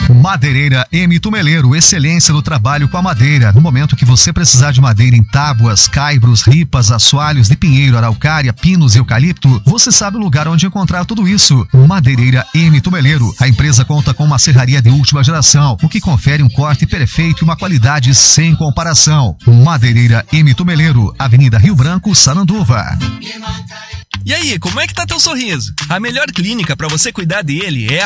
Madeireira M. Tumeleiro, excelência no trabalho com a madeira. No momento que você precisar de madeira em tábuas, caibros, ripas, assoalhos de pinheiro, araucária, pinos e eucalipto, você sabe o lugar onde encontrar tudo isso. Madeireira M. Tumeleiro. A empresa conta com uma serraria de última geração, o que confere um corte perfeito e uma qualidade sem comparação. Madeireira M. Tumeleiro, Avenida Rio Branco, Sananduva. E aí, como é que tá teu sorriso? A melhor clínica para você cuidar dele é